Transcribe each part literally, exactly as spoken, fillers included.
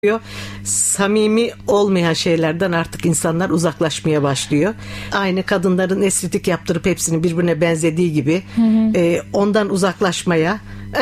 Samimi olmayan şeylerden artık insanlar uzaklaşmaya başlıyor. Aynı kadınların estetik yaptırıp hepsini birbirine benzediği gibi hı hı. E, ondan uzaklaşmaya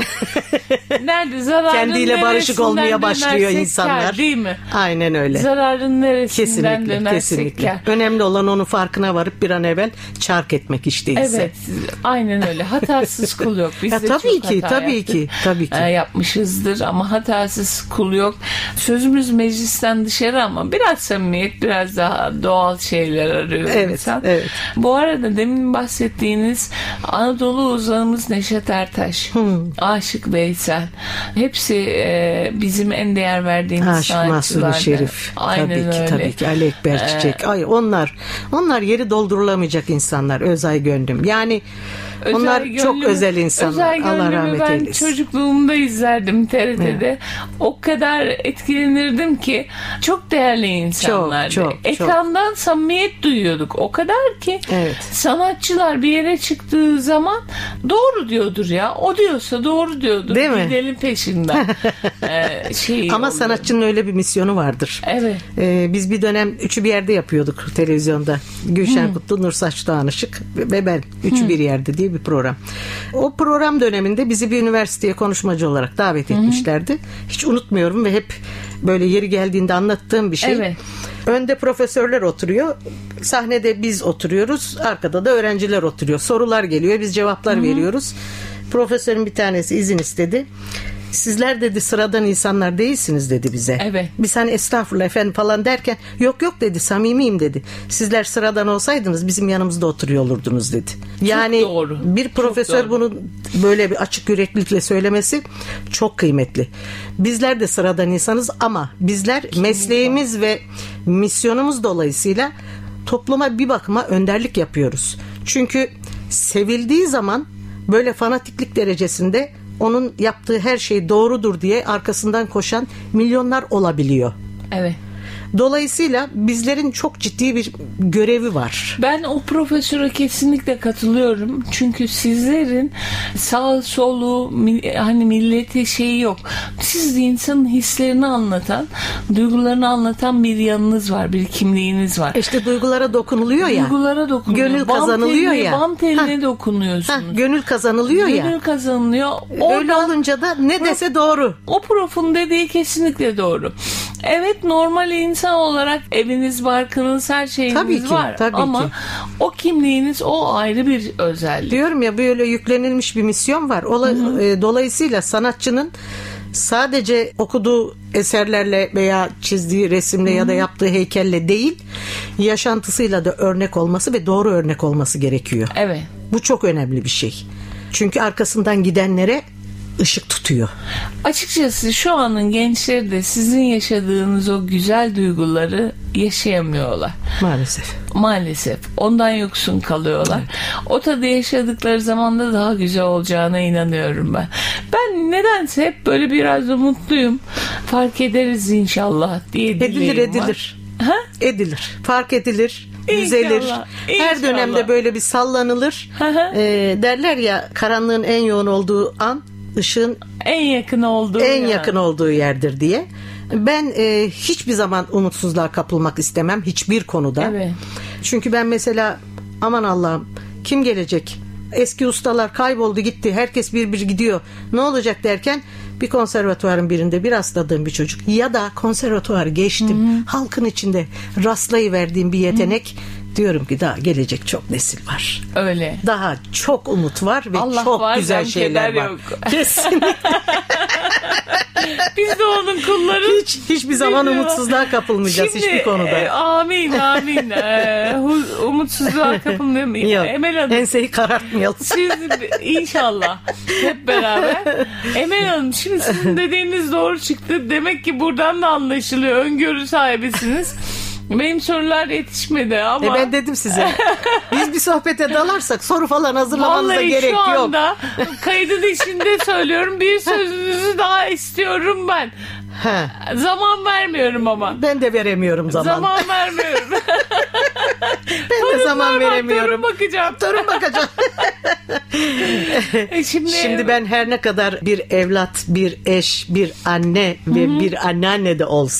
nerede zararın kendiyle barışık olmaya başlıyor insanlar. Kar, değil mi? Aynen öyle. Zararın neresinden kesinlikle, dönersek kesinlikle. Kar. Önemli olan onun farkına varıp bir an evvel çark etmek işte. Evet, aynen öyle. Hatasız kul yok. Biz ya, de tabii çok ki, hata tabii yaptık. ki, tabii ki. E, yapmışızdır ama hatasız kul yok. Sözümüz meclisten dışarı ama biraz samimiyet, biraz daha doğal şeyler arıyor evet, insan. Evet. Bu arada demin bahsettiğiniz Anadolu uzağımız Neşet Ertaş, hmm. Aşık Veysel, hepsi e, bizim en değer verdiğimiz Aşık sanatçılardı. Mahsuni Şerif. Aynen tabii öyle. ki, tabii ki. Ali Ekber Çiçek. Ee, Ay onlar, onlar yeri doldurulamayacak insanlar. Özay Gönlüm. Yani Özel onlar gönlümü, çok özel insanlar. Özel Allah rahmet ben eylesin. Çocukluğumda izlerdim T R T'de. Evet. O kadar etkilenirdim ki çok değerli insanlardı. Çok, çok, Ekrandan çok. samimiyet duyuyorduk. O kadar ki evet. sanatçılar bir yere çıktığı zaman doğru diyordur ya. O diyorsa doğru diyordur. Değil mi? Gidelim peşinden. ee, şey Ama oluyor. sanatçının öyle bir misyonu vardır. Evet. Ee, biz bir dönem üçü bir yerde yapıyorduk televizyonda. Gülşen hmm. Kutlu, Nur Saç Doğan Işık ve ben. Üçü hmm. bir yerde diye bir program. O program döneminde bizi bir üniversiteye konuşmacı olarak davet etmişlerdi. Hiç unutmuyorum ve hep böyle yeri geldiğinde anlattığım bir şey. Evet. Önde profesörler oturuyor. Sahnede biz oturuyoruz. Arkada da öğrenciler oturuyor. Sorular geliyor. Biz cevaplar Hı-hı. veriyoruz. Profesörün bir tanesi izin istedi. Sizler dedi sıradan insanlar değilsiniz dedi bize. Evet. Biz hani estağfurullah efendim falan derken yok yok dedi, samimiyim dedi. Sizler sıradan olsaydınız bizim yanımızda oturuyor olurdunuz dedi. Yani çok doğru. Bir profesör doğru. bunu böyle bir açık yüreklilikle söylemesi çok kıymetli. Bizler de sıradan insanız ama bizler Kesinlikle. mesleğimiz ve misyonumuz dolayısıyla topluma bir bakıma önderlik yapıyoruz. Çünkü sevildiği zaman böyle fanatiklik derecesinde onun yaptığı her şey doğrudur diye arkasından koşan milyonlar olabiliyor. Evet. Dolayısıyla bizlerin çok ciddi bir görevi var. Ben o profesöre kesinlikle katılıyorum. Çünkü sizlerin sağ solu hani milleti şeyi yok. Siz de insanın hislerini anlatan, duygularını anlatan bir yanınız var, bir kimliğiniz var. İşte duygulara dokunuluyor ya. Duygulara dokunuluyor. Gönül kazanılıyor teline, ya. Bam teline dokunuyorsunuz. Ha, gönül kazanılıyor gönül ya. Gönül kazanılıyor. Orada, öyle olunca da ne dese doğru. O profun dediği kesinlikle doğru. Evet, normal insan olarak eviniz, barkınız, her şeyiniz tabii ki, var. Tabii ama ki. o kimliğiniz o ayrı bir özellik. Diyorum ya, böyle yüklenilmiş bir misyon var. Ola, e, dolayısıyla sanatçının sadece okuduğu eserlerle veya çizdiği resimle Hı-hı. ya da yaptığı heykelle değil, yaşantısıyla da örnek olması ve doğru örnek olması gerekiyor. Evet. Bu çok önemli bir şey. Çünkü arkasından gidenlere ışık tutuyor. Açıkçası şu anın gençleri de sizin yaşadığınız o güzel duyguları yaşayamıyorlar. Maalesef. Maalesef. Ondan yoksun kalıyorlar. Evet. O tadı yaşadıkları zaman da daha güzel olacağına inanıyorum ben. Ben nedense hep böyle biraz umutluyum. Fark ederiz inşallah diye dileğim Edilir edilir. Var. Ha? Edilir. Fark edilir. Düzelir. İnşallah, Her inşallah. dönemde böyle bir sallanılır. e, derler ya, karanlığın en yoğun olduğu an ışığın en yakın olduğu en yani. yakın olduğu yerdir diye. Ben e, hiçbir zaman umutsuzluğa kapılmak istemem hiçbir konuda. Evet. Çünkü ben mesela aman Allah'ım kim gelecek? Eski ustalar kayboldu gitti. Herkes bir bir gidiyor. Ne olacak derken bir konservatuvarın birinde bir rastladığım bir çocuk ya da konservatuvarı geçtim. Hı-hı. Halkın içinde rastlayıverdiğim bir yetenek. Hı-hı. Diyorum ki daha gelecek çok nesil var. Öyle. Daha çok umut var ve Allah çok var, güzel şeyler var. Yok. Kesinlikle. Biz de onun kulları. Hiç hiçbir zaman umutsuzluğa kapılmayacağız Şimdi, hiçbir konuda. E, amin amin. e, umutsuzluğa kapılmayalım. Yok. Emel Hanım. Enseyi karartmayalım. Siz inşallah hep beraber. Emel Hanım, şimdi sizin dediğiniz doğru çıktı. Demek ki buradan da anlaşılıyor. Öngörü sahibisiniz. Benim sorular yetişmedi ama. E ben dedim size. Biz bir sohbete dalarsak soru falan hazırlamanıza Vallahi gerek yok. Vallahi şu anda kaydın içinde söylüyorum. Bir sözünüzü daha istiyorum ben. He. Zaman vermiyorum ama. Ben de veremiyorum zaman. Zaman vermiyorum. Ben de zaman veremiyorum. Torun bakacağım. Torun bakacağım. Şimdi, Şimdi ben her ne kadar bir evlat, bir eş, bir anne ve Hı-hı. bir anneanne de olsa